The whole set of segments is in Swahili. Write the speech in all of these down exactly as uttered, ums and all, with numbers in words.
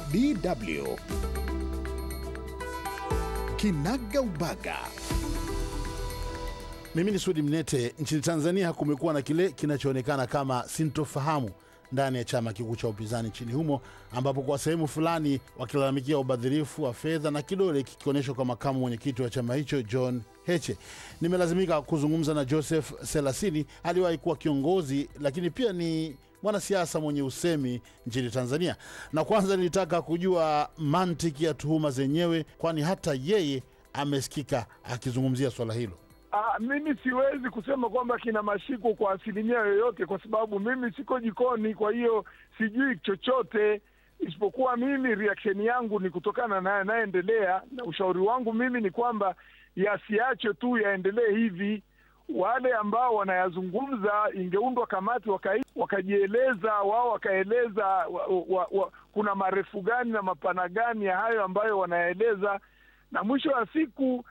D W Kinaga Ubaga. Mimi ni Sudi Mnete. Nchini Tanzania kumekuwa na kile kinachoonekana kama sintofahamu ndani ya chama kikuu cha upinzani nchini humo, ambapo kwa sehemu fulani wakilalamikia ubadhirifu wa fedha na kidole kikionyeshwa kwa makamu mwenyekiti wa chama hicho John Heche. Nimelazimika kuzungumza na Joseph Selasini, aliwahi kuwa kiongozi lakini pia ni mwanasiasa mwenye usemi nchini Tanzania. Na kwanza nilitaka kujua mantiki ya tuhuma zenyewe, kwani hata yeye amesikika akizungumzia swala hilo. Ah, mimi siwezi kusema kwamba kina mashiko kwa asilimia yoyote, kwa sababu mimi siko jikoni, kwa hiyo sijui chochote, isipokuwa mimi reaction yangu ni kutokana na yanaendelea, na ushauri wangu mimi ni kwamba yasiache tu yaendelee hivi. Wale ambao wanayazungumza, ingeundwa kamati waka, wakajieleza wao, wakaeleza wa, wa, wa, kuna marefu gani na mapana gani ya hayo ambayo wanaeleza, na mwisho wa siku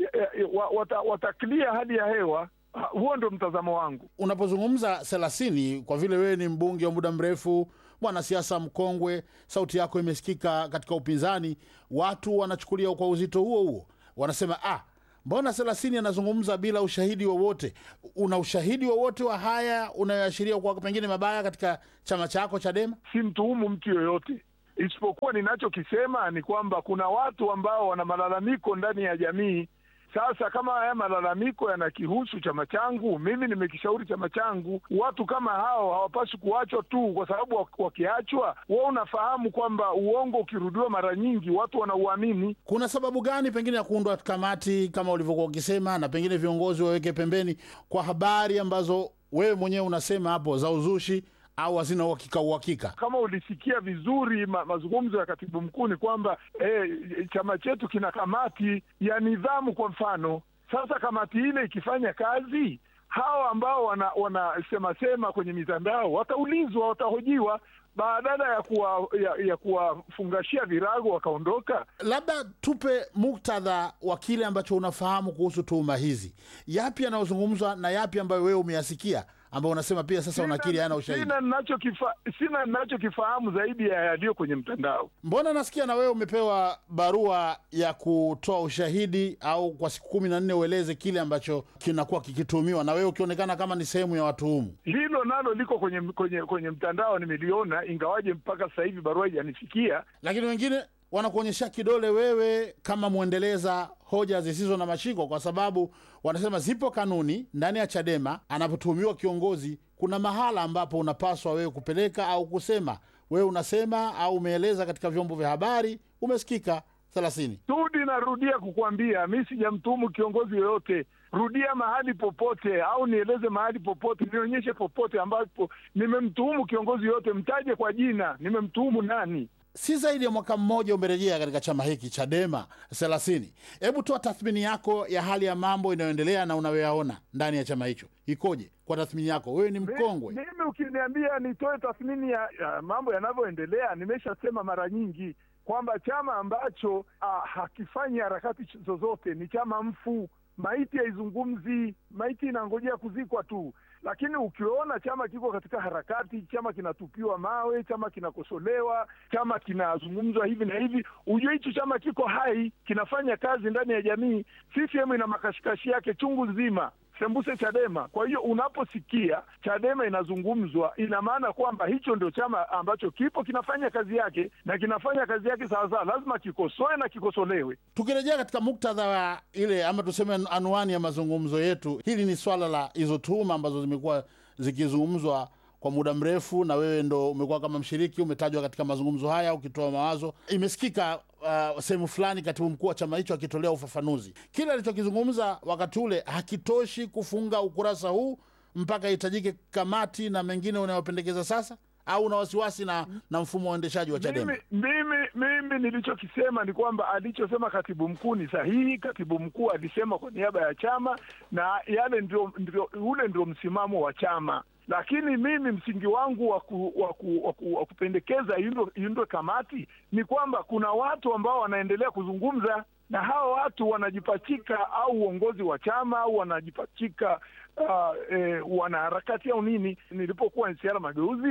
wataklia hali ya hewa. Huo ndio mtazamo wangu. Unapozungumza Selasini, kwa vile wewe ni mbunge wa muda mrefu, mwanasiasa mkongwe, sauti yako imesikika katika upinzani, watu wanachukulia kwa uzito huo huo. Wanasema ah, mbona Selasini anazungumza bila ushahidi wowote? Una ushahidi wowote wa haya unayoashiria kwa pengine mabaya katika chama chako Chadema? Si mtuhumu mtu yoyote, isipokuwa ninachokisema ni kwamba kuna watu ambao wana malalamiko ndani ya jamii. Sasa kama haya malalamiko yanakihusu chama changu, mimi nimekishauri chama changu, watu kama hao hawapaswi kuachwa tu, kwa sababu wakiachwa, wewe unafahamu kwamba uongo ukirudiwa mara nyingi watu wanauamini. Kuna sababu gani pengine ya kuundwa kamati kama ulivyokuwa ukisema, na pengine viongozi waweke pembeni kwa habari ambazo wewe mwenyewe unasema hapo za uzushi au hazina uhakika uhakika? Kama ulisikia vizuri ma, mazungumzo ya katibu mkuu ni kwamba eh, chama chetu kina kamati ya nidhamu kwa mfano. Sasa kamati ile ikifanya kazi, hao ambao wana wanasema sema kwenye mitandao wataulizwa, watahojiwa, badala ya kuwa ya, ya kuwafungashia virago wakaondoka. Labda tupe muktadha wa kile ambacho unafahamu kuhusu tuhuma hizi. Yapi yanayozungumzwa na yapi ambayo wewe umeyasikia ambao unasema pia sasa unakiri hana ushahidi? Sina ninachokifa sina ninachokifahamu zaidi ya yaliyo kwenye mtandao. Mbona nasikia na wewe umepewa barua ya kutoa ushahidi au kwa siku kumi na nne ueleze kile ambacho kinakuwa kikitumiwa, na wewe ukionekana kama ni sehemu ya watuhumu? Hilo nalo liko kwenye kwenye kwenye mtandao, nimeliona, ingawaje mpaka sasa hivi barua haijanifikia. Lakini wengine wanakuonyesha kidole wewe kama muendeleza hoja zisizo na mashiko, kwa sababu wanasema zipo kanuni ndani ya Chadema. Anapotuhumiwa kiongozi, kuna mahala ambapo unapaswa wewe kupeleka au kusema. Wewe unasema au umeeleza katika vyombo vya habari, umesikika thelathini. Tudi, narudia kukuambia, mimi sijamtuhumu kiongozi yoyote. Rudia mahali popote au nieleze mahali popote, nionyeshe popote ambapo nimemtuhumu kiongozi yote, mtaje kwa jina, nimemtuhumu nani. Si zaidi ya mwaka mmoja umerejea katika chama hiki Chadema Selasini. Hebu toa tathmini yako ya hali ya mambo inayoendelea na unayoyaona ndani ya chama hicho. Ikoje kwa tathmini yako? Wewe ni mkongwe. Mimi ukiniambia nitoe tathmini ya, ya mambo yanavyoendelea, nimeshasema mara nyingi kwamba chama ambacho ah, hakifanyi harakati zozote ni chama mfu. Maiti haizungumzi, maiti inangojea kuzikwa tu. Lakini ukiona chama kiko katika harakati, chama kinatupiwa mawe, chama kinakosolewa, chama kinazungumzwa hivi na hivi, ujue hicho chama kiko hai, kinafanya kazi ndani ya jamii. C C M ina makashikashi yake chungu nzima, sembuse Chadema. Kwa hiyo unaposikia Chadema inazungumzwa, ina maana kwamba hicho ndio chama ambacho kipo kinafanya kazi yake, na kinafanya kazi yake sawa sawa, lazima kikosoe na kikosolewe. Tukirejea katika muktadha wa ile ama tuseme anwani ya mazungumzo yetu, hili ni swala la hizo tuhuma ambazo zimekuwa zikizungumzwa kwa muda mrefu, na wewe ndo umekuwa kama mshiriki, umetajwa katika mazungumzo haya ukitoa mawazo. Imesikika uh, sehemu fulani katibu mkuu wa chama hicho akitolea ufafanuzi. Kile alichokizungumza wakati ule hakitoshi kufunga ukurasa huu mpaka itajike kamati na mengine unayopendekeza sasa, au una wasiwasi na, na mfumo wa uendeshaji wa Chadema? Mimi, mimi, mimi nilichokisema ni kwamba alichosema katibu mkuu ni sahihi. Katibu mkuu alisema kwa niaba ya chama, na yale ndio, ndio, ule ndio msimamo wa chama. Lakini mimi msingi wangu wa waku, waku, waku, waku kupendekeza iundwe kamati ni kwamba kuna watu ambao wanaendelea kuzungumza, na hao watu wanajipachika au uongozi wa chama au wanajipachika uh, eh, wanaharakati au nini. Nilipokuwa N C R Mageuzi,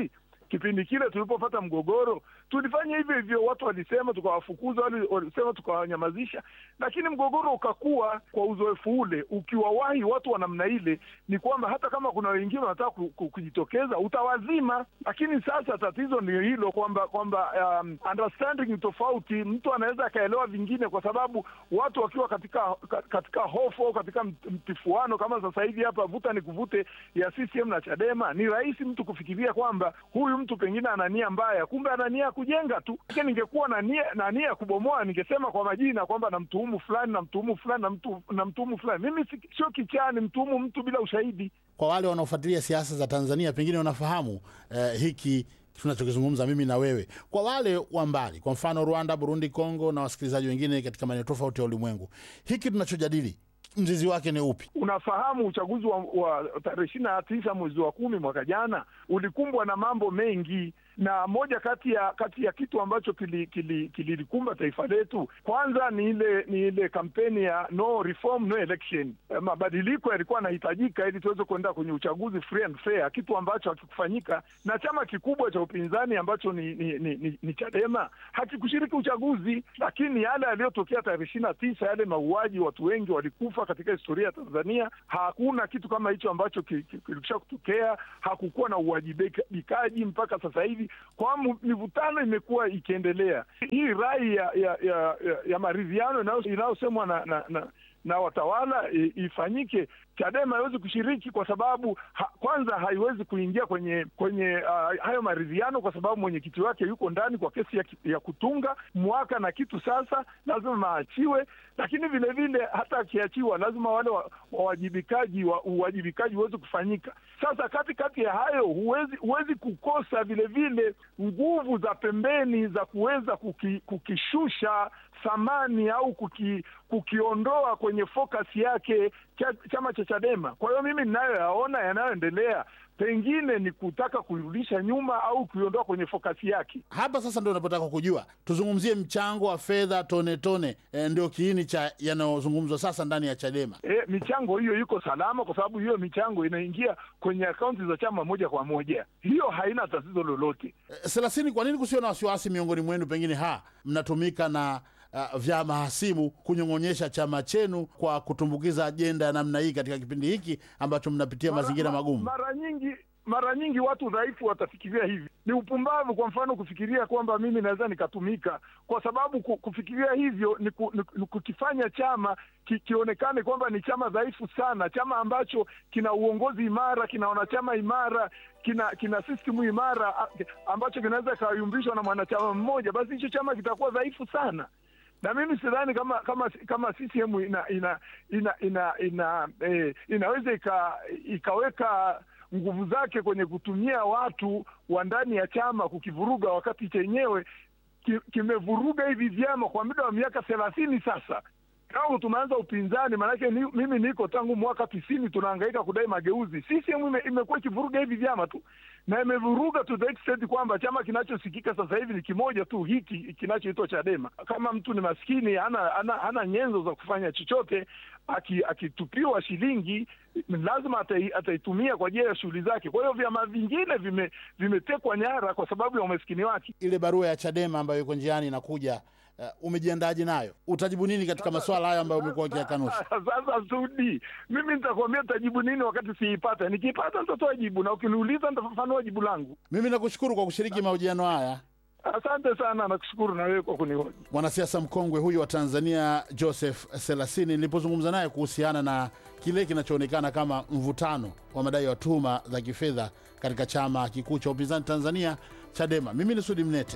kipindi kile tulipopata mgogoro tulifanya hivyo hivyo. Watu walisema tukawafukuza, wale walisema tukawanyamazisha, lakini mgogoro ukakuwa. Kwa uzoefu ule, ukiwawahi watu wa namna ile, ni kwamba hata kama kuna wengine wanataka kujitokeza utawazima. Lakini sasa tatizo ni hilo kwamba kwamba um, understanding tofauti, mtu anaweza akaelewa vingine, kwa sababu watu wakiwa katika katika hofu au katika mtifuano kama sasa hivi hapa, vuta ni kuvute ya C C M na Chadema, ni rahisi mtu kufikiria kwamba huyu mtu pengine ana nia mbaya, kumbe ana nia kujenga tu. Lakini ningekuwa na nia na nia kubomoa, ningesema kwa majina kwamba namtuhumu fulani na mtuhumu fulani na mtu na mtuhumu fulani. Mimi sio kichaa ni mtuhumu mtu bila ushahidi. Kwa wale wanaofuatilia siasa za Tanzania, pengine wanafahamu eh, hiki tunachokizungumza mimi na wewe. Kwa wale wa mbali, kwa mfano Rwanda, Burundi, Kongo na wasikilizaji wengine katika maeneo tofauti ya ulimwengu, hiki tunachojadili mzizi wake ni upi? Unafahamu uchaguzi wa, wa tarehe ishirini na tisa mwezi wa kumi mwaka jana ulikumbwa na mambo mengi, na moja kati ya kati ya kitu ambacho kililikumba kili, kili taifa letu kwanza ni ile ni ile kampeni ya no reform no election. E, mabadiliko yalikuwa yanahitajika ili tuweze kuenda kwenye uchaguzi free and fair, kitu ambacho hakikufanyika, na chama kikubwa cha upinzani ambacho ni ni, ni, ni, ni Chadema hakikushiriki uchaguzi. Lakini yale yaliyotokea tarehe ishirini na tisa, yale mauaji, watu wengi walikufa katika historia ya Tanzania, hakuna kitu kama hicho ambacho kilikwisha kutokea. Hakukuwa na uwajibikaji mpaka sasa hivi, kwa mivutano imekuwa ikiendelea. Hii rai ya ya ya, ya, ya maridhiano inayosemwa na, na, na na watawala ifanyike. Chadema haiwezi kushiriki kwa sababu ha, kwanza haiwezi kuingia kwenye kwenye uh, hayo maridhiano kwa sababu mwenyekiti wake yuko ndani kwa kesi ya, ya kutunga mwaka na kitu. Sasa lazima maachiwe, lakini vile vile hata akiachiwa lazima wale wawajibikaji wa uwajibikaji uweze kufanyika. Sasa kati kati ya hayo huwezi huwezi kukosa vile vile nguvu za pembeni za kuweza kuki, kukishusha thamani au kuki, kukiondoa kwenye focus yake chama cha Chadema. Kwa hiyo mimi ninayoyaona yanayoendelea pengine ni kutaka kuirudisha nyuma au kuiondoa kwenye fokasi yake. Hapa sasa ndio unapotaka kujua. Tuzungumzie mchango wa fedha tone tone, e, ndio kiini cha yanayozungumzwa sasa ndani ya Chadema. E, michango hiyo iko salama kwa sababu hiyo michango inaingia kwenye akaunti za chama moja kwa moja. Hiyo haina tatizo lolote. E, Selasini, kwa nini kusio na wasiwasi miongoni mwenu pengine ha mnatumika na Uh, vyama hasimu kunyong'onyesha chama chenu kwa kutumbukiza ajenda ya namna hii katika kipindi hiki ambacho mnapitia mara, mazingira magumu? Mara nyingi mara nyingi watu dhaifu watafikiria hivi. Ni upumbavu kwa mfano kufikiria kwamba mimi naweza nikatumika, kwa sababu kufikiria hivyo ni, ku, ni, ni kukifanya chama ki, kionekane kwamba ni chama dhaifu sana, chama ambacho kina uongozi imara, kina wanachama imara, kina kina system imara ambacho kinaweza kayumbishwa na mwanachama mmoja, basi hicho chama kitakuwa dhaifu sana. Na mimi sidhani kama kama kama C C M ina ina ina ina, ina eh, inaweza ika, ikaweka nguvu zake kwenye kutumia watu wa ndani ya chama kukivuruga, wakati chenyewe ki, kimevuruga hivi vyama kwa muda wa miaka thelathini sasa. Kama tumeanza upinzani, maanake ni, mimi niko tangu mwaka tisini tunahangaika kudai mageuzi. C C M ime, imekuwa ikivuruga hivi vyama tu, na imevuruga to the extent kwamba chama kinachosikika sasa hivi ni kimoja tu, hiki kinachoitwa Chadema. Kama mtu ni maskini, hana ana, hana nyenzo za kufanya chochote, akitupiwa aki shilingi lazima ataitumia kwa ajili ya shughuli zake. Kwa hiyo vyama vingine vime vimetekwa nyara kwa sababu ya umaskini wake. Ile barua ya Chadema ambayo iko njiani inakuja, Uh, umejiandaje nayo? Utajibu nini katika masuala haya ambayo umekuwa ukiyakanusha? Sasa Sudi, mimi nitakwambia utajibu nini wakati siipata. Nikipata nitatoa jibu, na ukiniuliza nitafafanua jibu langu. Mimi nakushukuru kwa kushiriki mahojiano haya. Asante sana, nakushukuru na wewe kwa kunihoji. Mwanasiasa mkongwe huyu wa Tanzania Joseph Selasini, nilipozungumza naye kuhusiana na kile kinachoonekana kama mvutano wa madai ya tuhuma za kifedha katika chama kikuu cha upinzani Tanzania Chadema. Mimi ni Sudi Mnete.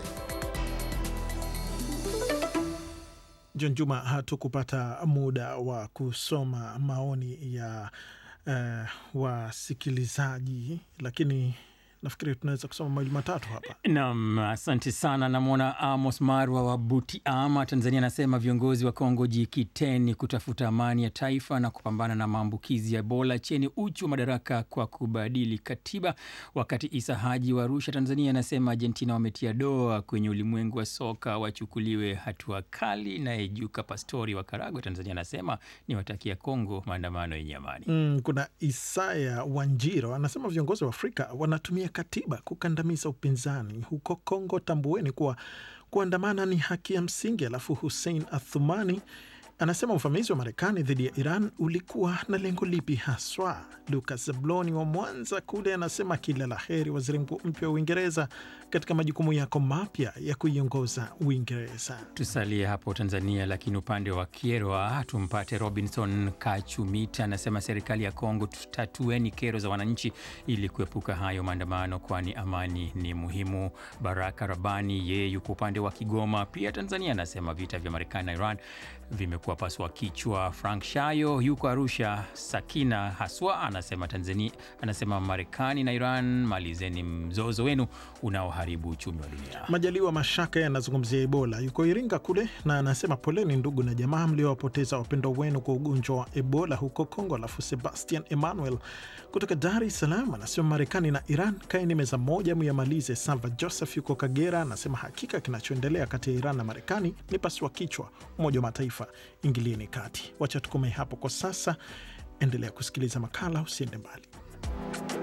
John Juma, hatukupata muda wa kusoma maoni ya uh, wasikilizaji, lakini nafikiri tunaweza kusoma mawili matatu hapa. Naam, asante sana. Namwona Amos Marwa wa Butiama, Tanzania, anasema viongozi wa Kongo jikiteni kutafuta amani ya taifa na kupambana na maambukizi ya Ebola cheni uchu wa madaraka kwa kubadili katiba. Wakati Isa Haji wa Arusha, Tanzania, anasema Argentina wametia doa kwenye ulimwengu wa soka, wachukuliwe hatua kali. Na Ejuka Pastori wa Karagwe, Tanzania, anasema ni watakia Kongo maandamano yenye amani. Mm, kuna Isaya Wanjiro anasema viongozi wa Afrika wanatumia katiba kukandamiza upinzani huko Kongo. Tambueni kuwa kuandamana ni haki ya msingi. Alafu Hussein Athumani anasema uvamizi wa Marekani dhidi ya Iran ulikuwa na lengo lipi haswa? Lucas Zabloni wa Mwanza kule anasema kila la heri waziri mkuu mpya wa Uingereza katika majukumu yako mapya ya kuiongoza Uingereza. Tusalie hapo Tanzania, lakini upande wa Kyerwa tumpate Robinson Kachumita. Anasema serikali ya Kongo, tutatueni kero za wananchi ili kuepuka hayo maandamano, kwani amani ni muhimu. Baraka Rabani yeye yuko upande wa Kigoma. Pia Tanzania anasema vita vya Marekani na Iran vimekuwa paswa kichwa. Frank Shayo yuko Arusha. Sakina Haswa anasema Tanzania, anasema Marekani na Iran, malizeni mzozo wenu unaoharibu uchumi wa dunia. Majaliwa Mashaka yanazungumzia Ebola, yuko Iringa kule, na anasema poleni ndugu na jamaa mliowapoteza wapendwa wenu kwa ugonjwa wa Ebola huko Kongo. Alafu Sebastian Emmanuel kutoka Dar es Salaam anasema Marekani na Iran kaeni meza moja muyamalize. Sava Joseph yuko Kagera anasema hakika kinachoendelea kati ya Iran na Marekani ni paswa kichwa. Umoja wa Mataifa ingilieni kati. Wacha tukomee hapo kwa sasa. Endelea kusikiliza makala, usiende mbali.